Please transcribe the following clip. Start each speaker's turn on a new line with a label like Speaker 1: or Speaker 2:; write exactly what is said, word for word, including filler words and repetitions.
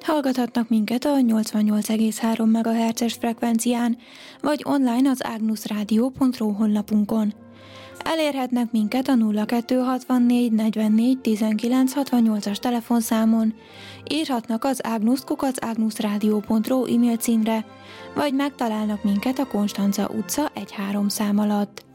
Speaker 1: Hallgathatnak minket a nyolcvannyolc egész három megahertzes frekvencián, vagy online az agnusradio pont ru honlapunkon. Elérhetnek minket a nulla kettő hatvannégy negyvennégy tizenkilenc hatvannyolcas telefonszámon, írhatnak az ágnusz kukac agnusradio pont ru e-mail címre, vagy megtalálnak minket a Konstanza utca egy három szám alatt.